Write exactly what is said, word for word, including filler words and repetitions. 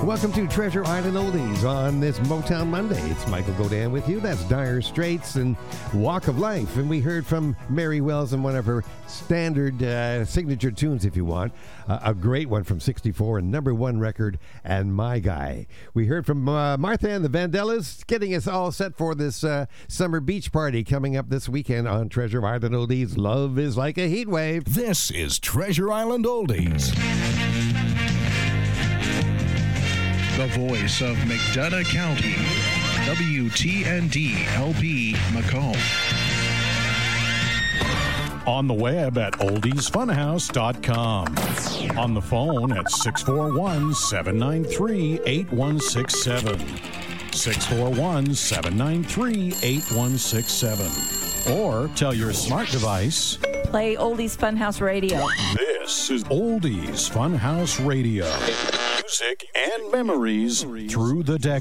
Welcome to Treasure Island Oldies on this Motown Monday. It's Michael Godin with you. That's Dire Straits and Walk of Life. And we heard from Mary Wells in one of her standard uh, signature tunes, if you want. Uh, a great one from sixty-four, a number one record, and My Guy. We heard from uh, Martha and the Vandellas, getting us all set for this uh, summer beach party coming up this weekend on Treasure Island Oldies. Love is like a heat wave. This is Treasure Island Oldies. The voice of McDonough County, W T N D L P Macomb. On the web at oldies funhouse dot com. On the phone at six four one, seven nine three, eight one six seven. six four one, seven nine three, eight one six seven. Or tell your smart device, play Oldies Funhouse Radio. This is Oldies Funhouse Radio. Music and memories through the decades.